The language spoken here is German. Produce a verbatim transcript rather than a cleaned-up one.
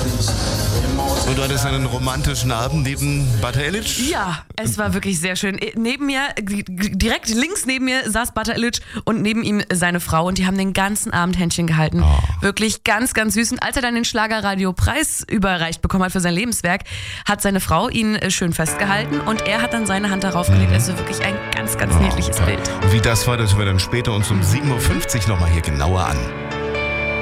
Und du hattest einen romantischen Abend neben Butter Illich? Ja, es war wirklich sehr schön. Neben mir, direkt links neben mir saß Butter Illich und neben ihm seine Frau und die haben den ganzen Abend Händchen gehalten. Oh. Wirklich ganz, ganz süß. Und als er dann den Schlagerradio-Preis überreicht bekommen hat für sein Lebenswerk, hat seine Frau ihn schön festgehalten und er hat dann seine Hand darauf gelegt. Also wirklich ein ganz, ganz oh, niedliches ja. Bild. Wie das war, das hören wir dann später uns um sieben Uhr fünfzig nochmal hier genauer an.